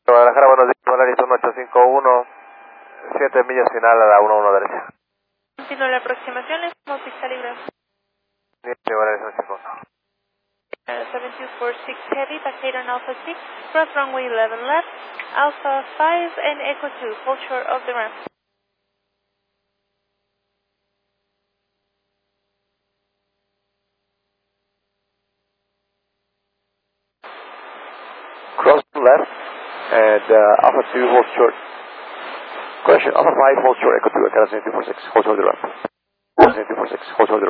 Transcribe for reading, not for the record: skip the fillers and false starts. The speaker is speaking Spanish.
Guadalajara, buenos días, Volaris 1851, 7 millas final a la 11 derecha. Continúa la aproximación, es como pista libre. Sí, Volaris 1851. 7246 Heavy, taxi on Alpha 6, cross runway 11 left, Alpha 5 and Echo 2, hold short of the ramp. Cross left, and Alpha 2 hold short. Correction, Alpha 5 hold short, Echo 2, Academy 246, hold short of the ramp. Academy 246, hold short of the ramp.